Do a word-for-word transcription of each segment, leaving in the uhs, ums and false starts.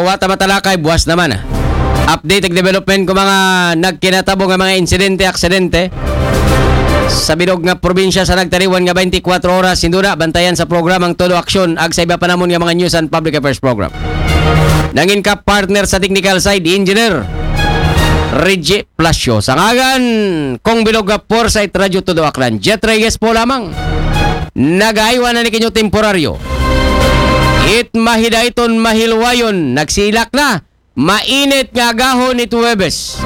wata matalakay, buwas naman. Update ag development ko mga nagkinatabo nga mga insidente, aksidente sa bilog nga probinsya sa nagtariwan nga twenty-four oras. Sinduna, bantayan sa programang Todo Aksyon ag sa iba pa namon nga mga news and public affairs program. Nangin ka partner sa technical side, Engineer Reggie Plasio. Sa ngagan kong bilog nga Foresight Radio Todo Aklan, Jet Reyes po lamang. Nagaywan na ni kinyo temporaryo. It mahidayton mahilwayon, nagsilak na. Mainit nga gahon ni Tuwebes.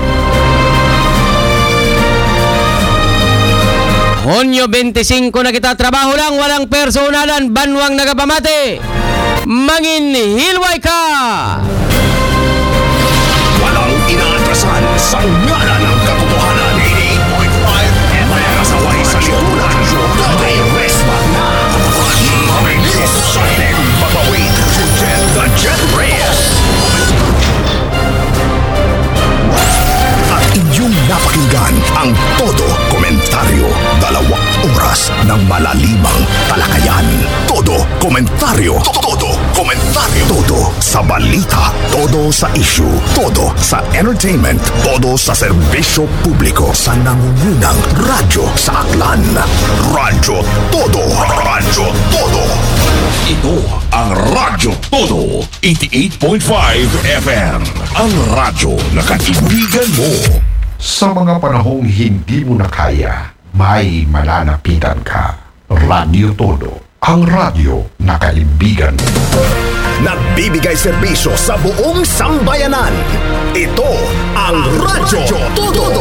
Hunyo twenty-five na kita, trabaho lang, walang personalan, banwang nagapamati. Mangin hilway ka! Walang inaatrasan sa ngalan ng katotohanan. eighty-eight point five Kasaway sa lipunan. May resmat na. Mabilis sa pagbabawit. Jet the Jet Reyes. At inyong napakinggan ang Todo Komentaryo. Dalawang oras ng malalimang talakayan. Todo Komentaryo. Todo Komentaryo. Todo sa balita. Todo sa issue. Todo sa entertainment. Todo sa serbisyo publiko. Sa nangungunang radyo sa Aklan. Radyo Todo. Radyo Todo. Ito ang Radyo Todo. eighty-eight point five F M. Ang radyo na kaibigan mo. Sa mga panahong hindi mo na kaya, may malalapitan ka. Radyo Todo, ang radyo na kaibigan mo. Nagbibigay serbisyo sa buong sambayanan. Ito ang Radyo Todo.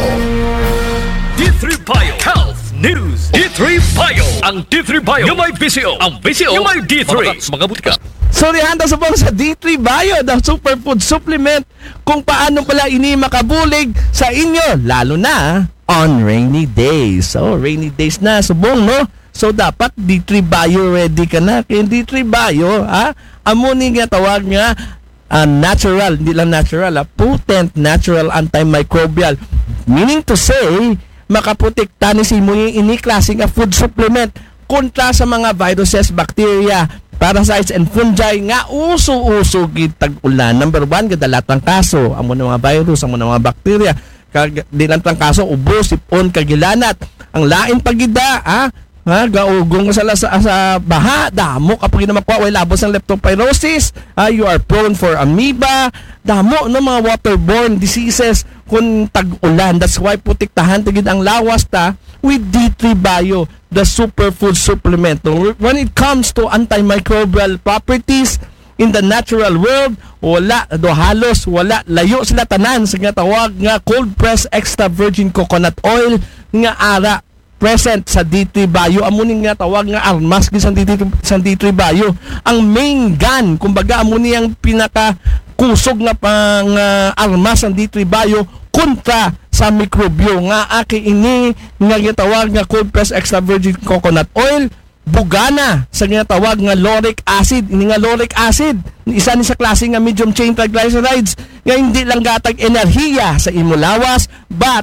D three Bio Health News. D three Bio. Ang D three Bio yung may B C O. Ang B C O yung may D three. Mga butika. Sorihan daw sa bang sa D three Bio, the superfood supplement, kung paano pala ini makabulig sa inyo, lalo na on rainy days. So, rainy days na, subong, no? So, dapat D three Bio ready ka na. Kaya D three Bio, ha? Amunin nga tawag nga, uh, natural, hindi lang natural, ha? Potent natural antimicrobial. Meaning to say, makaprotekta ni si mo yung ini-klaseng food supplement kontra sa mga viruses, bacteria, parasites and fungi nga uso-uso gitag ulan. Number one, kadalatang kaso, amo ng mga virus, amo ng mga bacteria, kadilatang kaso, ubo, sipon, kagilanat. Ang lain pagida, ha? Ha, gaugong sa, sa, sa baha, damo kapag na makuha, way labos ng leptospirosis, ha, you are prone for amoeba, damo no mga waterborne diseases kung tag-ulan. That's why putiktahan tigid ang lawas ta with D three Bio, the superfood supplement. When it comes to antimicrobial properties in the natural world, wala, do halos, wala, layo sila tanan sa nga tawag nga cold press extra virgin coconut oil nga ara present sa D three Bio. Amunin nga tawag nga armas sa D three, sa D three Bio. Ang main gun, kumbaga amunin ang pinaka kusog nga pang uh, armas ng D three Bio kontra sa mikrobyo nga aki ini nga gitawag nga cold press extra virgin coconut oil, bugana sa ginatawag nga lauric acid. Ini nga lauric acid, isa ni sa klase nga medium chain triglycerides nga hindi lang gatag enerhiya sa imulawas, but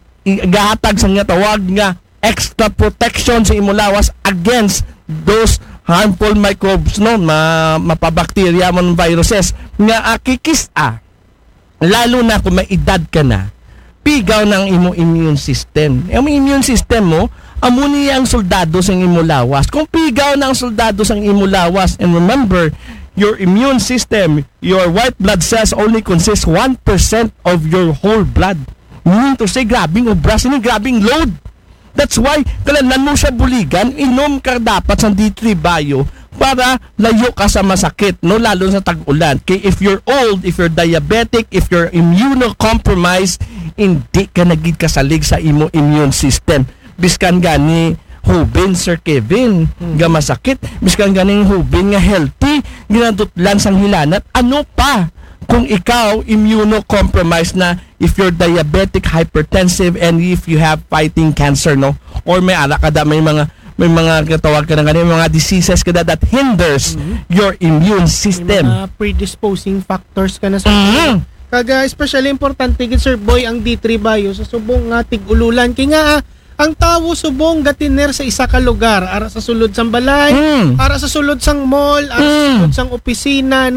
gatag sa ginatawag nga extra protection sa imulawas against those harmful microbes, no, ma mapabakterya mo ng viruses nga akikisa, lalo na kung may edad ka na, pigaw ng imo immune system. Ang immune system mo, amuni ang soldado sa imulawas. Kung pigaw ng soldado sa imulawas, and remember, your immune system, your white blood cells only consist one percent of your whole blood. Meaning to say, grabing obra, sini grabing load. That's why, kailangan mo siya buligan, inom ka dapat sa D three Bio para layo ka sa masakit, no? Lalo sa tag-ulan. Kaya if you're old, if you're diabetic, if you're immunocompromised, hindi ka nagid kasalig sa imo immune system. Biskan gani hubin, Sir Kevin, hmm. nga masakit. Biskan ganing hubin nga healthy, ginadutlan sang hilanat. Ano pa? Kung ikaw immunocompromised na, if you're diabetic, hypertensive, and if you have fighting cancer, no, or may ala ka da, may mga may mga katawag ka na ganyan, mga diseases ka da that hinders mm-hmm. your immune system. May mga predisposing factors ka na sa mm-hmm. Kaga especially importante gid Sir Boy ang D three Bio sa subong nga tig-ululan kay nga ah, ang tawo subong gatiner sa isa ka lugar, ara sa sulod sang balay, mm. ara sa sulod sang mall, ara mm. sa sulod sang opisina, no.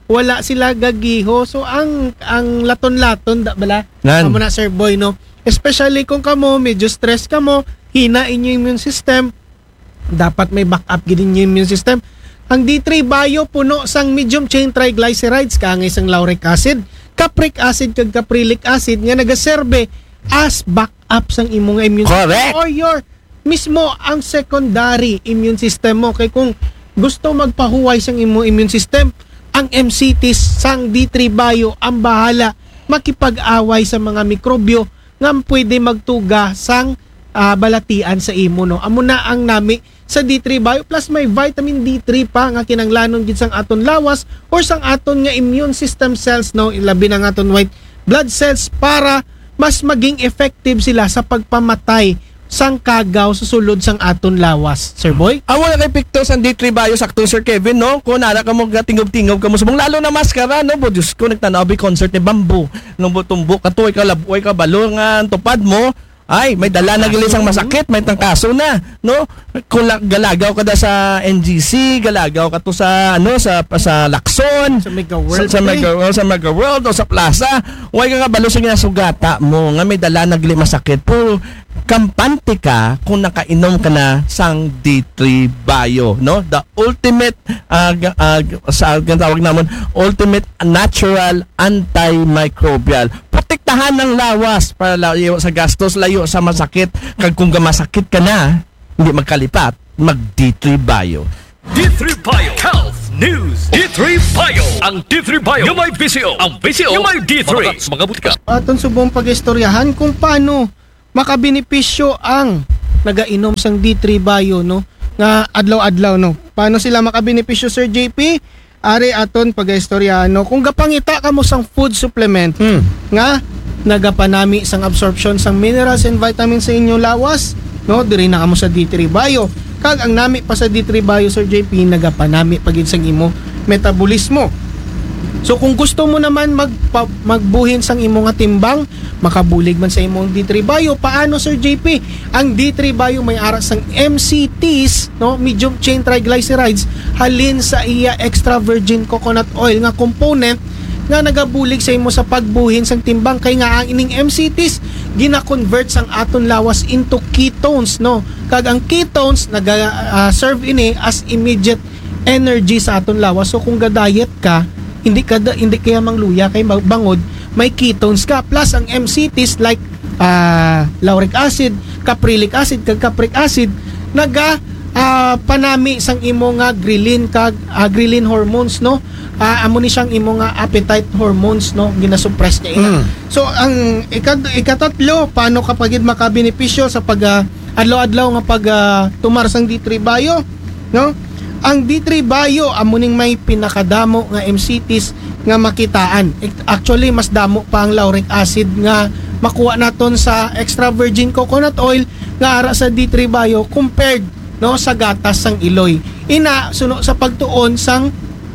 wala sila gagiho. So ang ang laton-laton da bala Nan. amo na Sir Boy no. Especially kung kamo medyo stress kamo, hina inyo immune system, dapat may backup gid inyo immune system. Ang D three Bio puno sang medium chain triglycerides kaangay sang lauric acid, capric acid kag caprylic acid nga nagaserbe as backup sang imong immune Correct. system or your mismo ang secondary immune system mo. Kay kung gusto magpahuway sang imong immune system, ang M C Ts sang D three Bio ang bahala makipag-away sa mga mikrobyo nga pwede magtuga sang uh, balatian sa imo no. Amo na ang nami sa D three Bio plus may vitamin D three pa nga kinanglanon gid sang aton lawas or sang aton nga immune system cells no, ilabi na nga aton white blood cells para mas maging effective sila sa pagpamatay sang kagaw sa sulod sang aton lawas. Sir Boy? Amo na kay pictures ang D three Bio sakto Sir Kevin no. Kung nara ka mo tingog-tingog ka mo subong lalo na maskara no. Bo Diyos ko nagtanaw bi concert ni Bamboo. Nung tumbok ka to ikaw labuoy ka balongan tupad mo. Ay, may dala na gilis ang masakit, may tangkaso na, no? Kung la- galagaw ka da sa N G C, galagaw ka to sa ano sa sa Lacson, Sa Mega World. sa, sa Mega World, sa Mega World o sa Plaza. Huwag ka kabalo sa ginasugata mo nga may dala na gilis masakit. Pero kampante ka kung nakainom ka na sang D three Bio, no? The ultimate uh, uh, sa tawag namon ultimate natural antimicrobial. Protektahan ng lawas para layo sa gastos, layo sa masakit. Kag kung masakit ka na, hindi magkalipat, mag D three Bio. D three Bio Health News. D three Bio. Ang D three Bio yung may visio. Ang visio yung may D three. Mga, mga butika. Aton subong pag-istoryahan kung paano makabenepisyo ang nagainom sang D three Bio no nga adlaw-adlaw no. Paano sila makabenepisyo Sir J P? Ari aton pag-istoryahan no. Kung gapangita ka mo sang food supplement Hmm. nga nagapanami sang absorption sang minerals and vitamins sa inyong lawas no, diri na kamo sa D three Bio. Kag ang nami pa sa D three Bio Sir J P nagapanami pagid sang imo metabolismo. So kung gusto mo naman magpa, magbuhin sang imo nga timbang, makabulig man sa imong D three Bio, paano Sir J P? Ang D three Bio may ara sang M C Ts, no, medium chain triglycerides, halin sa iya extra virgin coconut oil nga component nga nagabulig sa imo sa pagbuhin sang timbang. Kay nga ang ining M C Ts gina-convert sang aton lawas into ketones, no. Kag ang ketones naga uh, serve ini as immediate energy sa aton lawas. So kung ga-diet ka, hindi ka hindi kaya mangluya kay bangod, may ketones ka plus ang M C Ts like uh, lauric acid, caprylic acid kag capric acid naga uh, panami sang imo nga ghrelin kag uh, ghrelin hormones no. Uh, amo ni siyang imo nga appetite hormones no, ginasuppress niya ina. Mm. So ang ikad ikatatlo, paano kapag makabenepisyo sa pag uh, adlaw-adlaw nga pag uh, tumar sang D three Bio no? Ang D three Bio amo ning may pinakadamo nga M C Ts nga makitaan. Actually mas damo pa ang lauric acid nga makuha naton sa extra virgin coconut oil nga ara sa D three Bio compared no sa gatas sang iloy. Ina suno sa pagtuon sang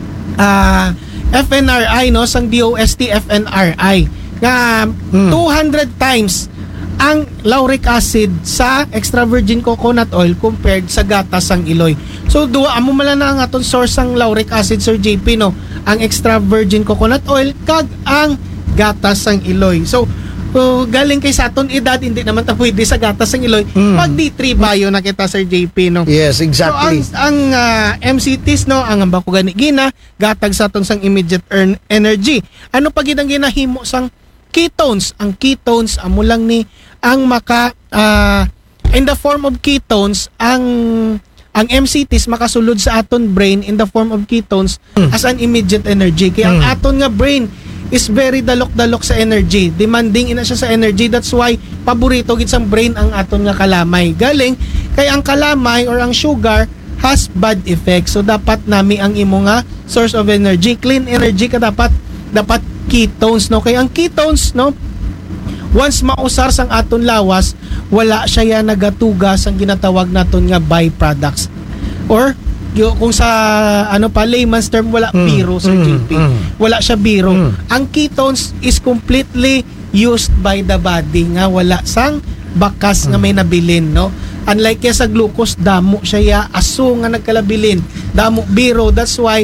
uh, F N R I no, sang D O S T F N R I nga Hmm. two hundred times ang lauric acid sa extra virgin coconut oil compared sa gatas sang iloy. So duwa amo mala na ang aton source sang lauric acid Sir J P no, ang extra virgin coconut oil kag ang gatas sang iloy. So uh, galing kay sa aton edad hindi naman ta pwede sa gatas sang iloy. Mm. Pag D three Bio na kita Sir J P no. Yes, So ang ang uh, M C Ts no, ang ambako gani gina gatag sa aton sang immediate earn energy. Ano pa gid ang ginahimo sang ketones? Ang ketones amo lang ni ang maka uh, in the form of ketones ang ang M C Ts makasulod sa aton brain in the form of ketones Mm. as an immediate energy. Kaya ang Mm. aton nga brain is very dalok-dalok sa energy. Demanding ina siya sa energy. That's why paborito gid sang brain ang aton nga kalamay. Galing kay ang kalamay or ang sugar has bad effects. So dapat nami ang imo nga source of energy, clean energy ka dapat dapat ketones no. Kay ang ketones no, once mausar sang aton lawas, wala siya ya nagatuga sang ginatawag naton nga byproducts. Or yo, kung sa ano pa layman's term, wala Mm, biro Sir mm, J P. mm. Wala siya biro. Mm. Ang ketones is completely used by the body nga wala sang bakas nga may nabilin no. Unlike ya sa glucose, damo siya ya aso nga nagkalabilin. Damo biro. That's why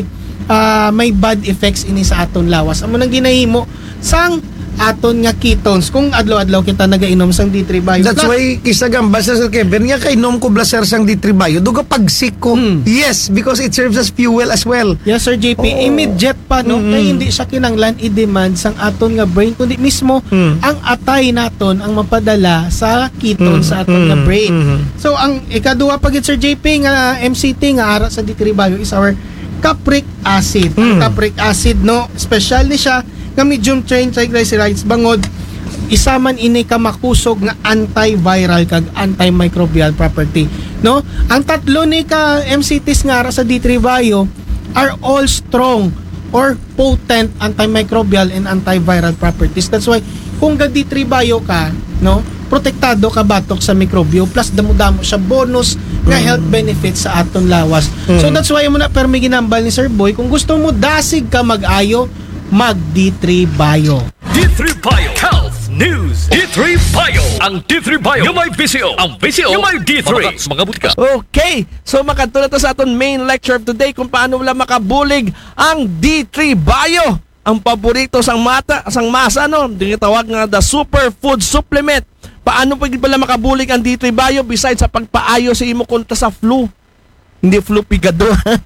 ah, may bad effects ini sa aton lawas. Amo nang ginahimo sang aton nga ketones kung adlaw-adlaw kita nagainom sang D three Bio. That's Plus, why kisagam basta Sir Kevin nga kay nom ko blaser sang D three Bio duga pagsik ko. Mm. Yes, because it serves as fuel as well. yes, Sir J P, Oo. immediate pa no, Mm-mm. kay hindi siya kinanglan i-demand sang aton nga brain kundi mismo Mm. ang atay naton ang mapadala sa ketones Mm. sa aton nga Mm. brain. Mhm. So ang ikaduha pagit Sir J P nga M C T nga ara sa D three Bio is our capric acid. Ang Mm. capric acid no, special ni siya nga medium chain triglycerides bangod isa man ini ka makusog nga antiviral kag antimicrobial property no. Ang tatlo ni ka M C Ts nga ara sa D three Bio are all strong or potent antimicrobial and antiviral properties. That's why kung ga D three Bio ka no, protektado ka batok sa mikrobyo plus damo-damo siya bonus nga health benefits sa aton lawas. So that's why mo na permi ginambal ni Sir Boy kung gusto mo dasig ka mag-ayo mag D three Bio. D three Bio Health News. D three Bio. Ang D three Bio yung may visio. Ang visio yung may D three. Mga, mga butika. Okay, so makadto na to sa aton main lecture of today kung paano wala makabulig ang D three Bio. Ang paborito sang mata, sang masa no, dinitawag nga the superfood supplement. Paano pa gid pala makabulig ang D three Bio besides sa pagpaayo sa imo kontra sa flu? Hindi flu pigado.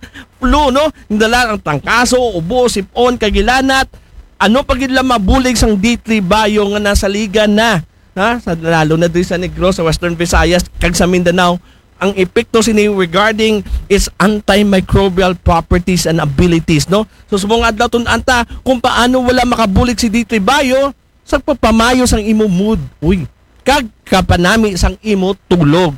Flu no, hindala ang tangkaso, ubo, sipon, kagilanat. Ano pa gid lang mabulig sang D three Bio nga nasa liga na, ha? Sa lalo na diri sa Negros, sa Western Visayas, kag sa Mindanao, ang epekto sini regarding its antimicrobial properties and abilities, no? So subong adlaw tun anta kung paano wala makabulig si D three Bio sa pagpamayo sang imo mood. Uy, kag kapanami sang imo tulog.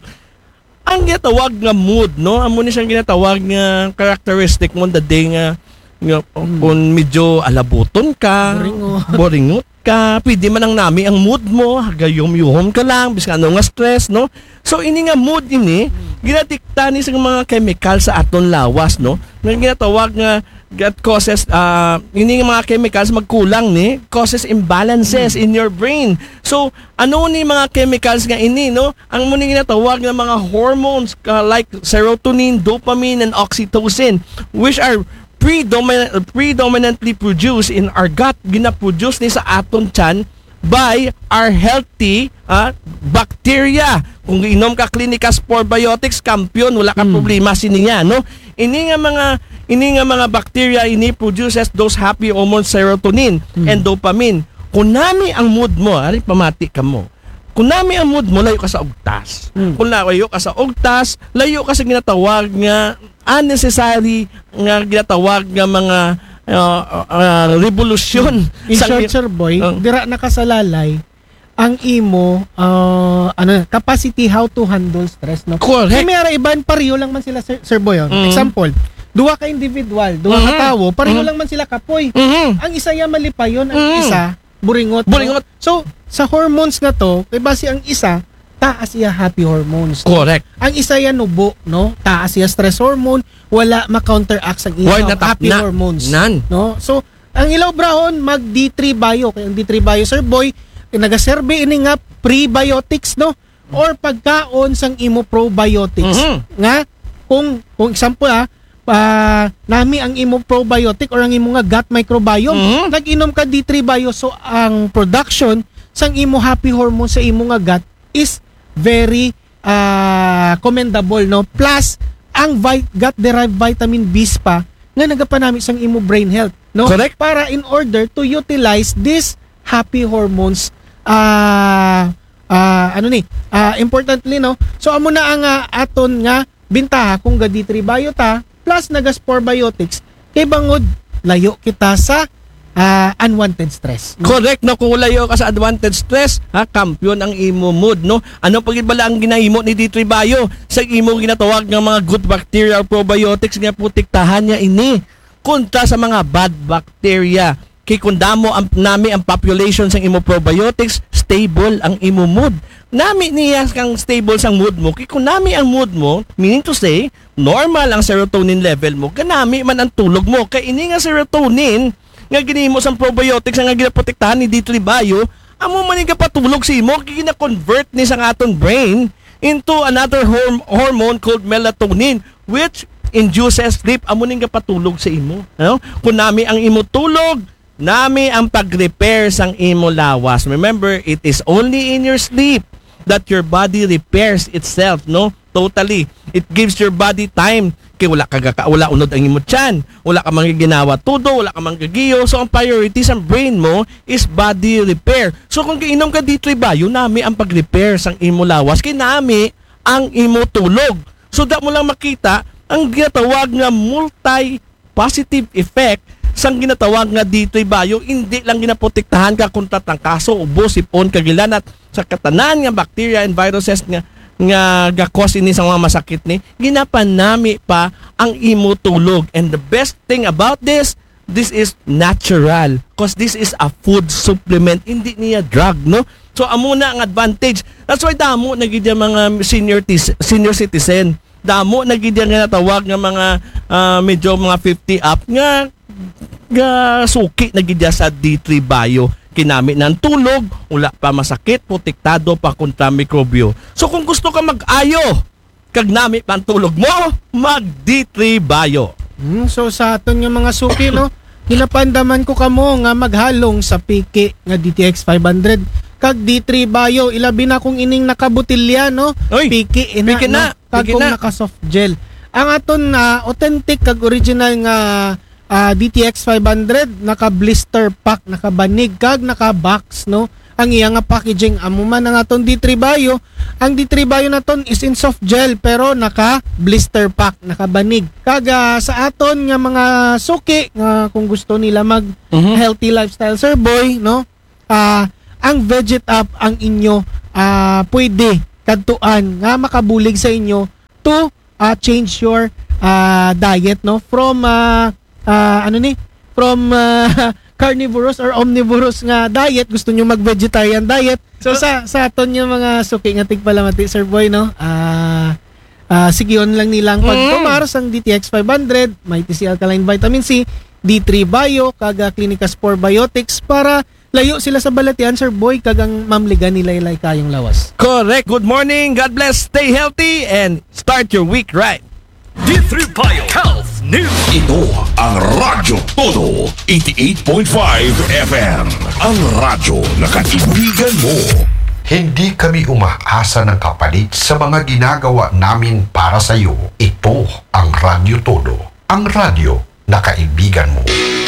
Ang ginatawag nga mood, no? Amo ni siyang ginatawag nga characteristic mo the day nga nga kung medyo alabuton ka, Boringo. boringot ka, pwede man ang nami ang mood mo, gayom-yuhom ka lang, bis ano nga stress, no? So ini nga mood ini, ginatikta ni sa mga chemical sa aton lawas, no? Nga ginatawag nga that causes uh, ini nga mga chemicals magkulang ni causes imbalances in your brain. So ano ni mga chemicals nga ini, no? Ang muna ginatawag nga mga hormones uh, like serotonin, dopamine and oxytocin which are predominant, predominantly produced in our gut, gina-produce ni sa aton tiyan by our healthy uh, bacteria. Kung inom ka Clinica Spore Biotics, kampiyon, wala ka problema siniya, no? Ini nga mga ini nga mga bacteria ini produces those happy hormones serotonin and dopamine. Kung nami ang mood mo, ari pamati ka mo. Kung nami ang mood mo, layo ka sa ugtas. Kung layo ka sa ugtas, layo ka sa ginatawag nga unnecessary nga ginatawag nga mga uh, uh, revolusyon. In sa- short, Sir Boy, Oh. dira nakasalalay ang imo uh, ano capacity how to handle stress no. Correct. Kay may ara iban pareho lang man sila Sir, Sir Boy. oh. Mm. Example, duha ka individual, duha Mhm. ka tawo, pareho Mhm. lang man sila kapoy. Mhm. Ang isa ya malipayon, ang Mm. isa buringot. no? Buringot. So, sa hormones na to, kay base ang isa taas iya happy hormones. Correct. Ang isa ya nubo, no? Taas iya stress hormone, wala ma-counteract sa iya Why natap happy na? hormones. Nan. No? So, ang ilaw brahon mag D three Bio. Kaya ang D three Bio, Sir Boy, nagasurvey ini nga prebiotics, no? Or pagkaon sang imo probiotics. Mhm. Nga kung kung example ha, ah, nami ang imo probiotic or ang imo nga gut microbiome, Mhm. nag-inom ka D three Bio, so ang production sang imo happy hormone sa imo nga gut is very ah, commendable, no? Plus ang vi- gut derived vitamin B's pa nga nagapanami sang imo brain health, no? Correct. Para in order to utilize this happy hormones ah ah, ano ni? Ah, importantly, no? So amo na ang ah, aton nga bintaha kung ga D three Bio ta plus naga Spore Biotics kay bangod layo kita sa ah, unwanted stress. no? Correct, no? Kung layo ka sa advantage stress, ha, kampiyon ang imo mood, no? Ano pagid bala ang ginahimo ni D three Bio sa imo ginatawag nga mga good bacteria or probiotics nga protektahan niya ini kontra sa mga bad bacteria. Kay kung damo ang nami ang population sang imo probiotics, stable ang imo mood. Nami niya kang stable sang mood mo. Kay kung nami ang mood mo, meaning to say, normal ang serotonin level mo, kanami man ang tulog mo. Kay ini nga serotonin nga ginimo sang probiotics nga ginaprotektahan ni D three Bio, amo man nga patulog si imo, gina-convert ni sa aton brain into another horm- hormone called melatonin, which induces sleep, amo ning patulog sa imo. No? Kung nami ang imo tulog, nami ang pag-repair sang imo lawas. Remember, it is only in your sleep that your body repairs itself, no? Totally. It gives your body time. Kaya wala ka gaka, wala unod ang imo tiyan. Wala ka manggiginawa tudo, wala ka manggigiyo. So ang priority sa brain mo is body repair. So kung kainom ka D three Bio, nami ang pag-repair sang imo lawas, kay nami ang imo tulog. So da mo lang makita ang ginatawag nga multi-positive effect sang ginatawag nga D three Bio. Hindi lang ginaprotektahan ka kontra tangkaso, ubo, sipon, kagilan at sa katanan nga bacteria and viruses nga nga gakos ini sa mga masakit ni, ginapanami pa ang imo tulog. And the best thing about this, this is natural because this is a food supplement, hindi niya drug, no? So amo na ang advantage. That's why damo na gid mga senior tis, senior citizen, damo na gid nga natawag nga mga uh, medyo mga fifty up nga nga suki na gid sa D three Bio. Kinami ng tulog, wala pa masakit, protektado pa kontra mikrobyo. So kung gusto ka mag-ayo, kag nami pa ang tulog mo, mag D three Bio. Hmm, so sa aton nga mga suki, no, ginapandaman ko kamo nga maghalong sa piki nga D T X five hundred kag D three Bio, ilabi na kung ining nakabutilya, no? Oy, piki ina, piki na, no? Kag piki kung na. naka soft gel. Ang aton na authentic kag original nga uh, D T X five hundred, naka blister pack, naka banig kag naka box, no? Ang iya nga packaging amo man ang aton D three Bio. Ang D three Bio naton is in soft gel pero naka blister pack, naka banig. Kag uh, sa aton nga mga suki nga kung gusto nila mag Mhm. healthy lifestyle, Sir Boy, no? Ah, ang Veget Up ang inyo ah pwede kadtuan nga makabulig sa inyo to ah, change your ah, diet, no, from ah, ah, ano ni from ah, carnivorous or omnivorous nga diet, gusto nyo mag-vegetarian diet. So sa sa aton yung mga suki nga tigpalamati, Sir Boy, no, ah ah, sige on lang nilang pagtumar sang D T X five hundred, may T C Alkaline Vitamin C, D three Bio, kaga Clinica Spore Biotics para layo sila sa balatian, Sir Boy, kagang mamligan nila ilay kayong lawas. Correct. Good morning. God bless. Stay healthy and start your week right. D three Bio Health News. Ito ang Radyo Todo, eighty-eight point five F M. Ang radyo na kaibigan mo. Hindi kami umaasa ng kapalit sa mga ginagawa namin para sa iyo. Ito ang Radyo Todo, ang radyo na kaibigan mo.